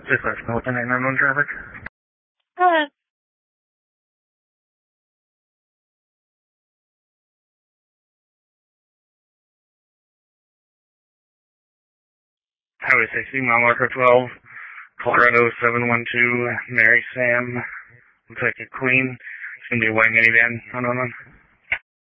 Just let us know what the 911 traffic. Go ahead. Highway 60, mile marker 12, Colorado 712, Mary Sam. Looks like a Queen. It's going to be a white minivan, 911.